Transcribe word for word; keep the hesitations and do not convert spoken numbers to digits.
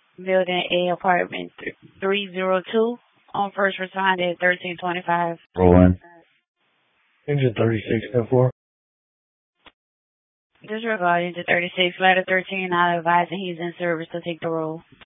Building A, apartment three oh two, on first responded thirteen twenty-five. Rolling. Engine thirty-six, ten four. Disregard engine thirty-six, ladder thirteen, not advising he's in service to take the roll.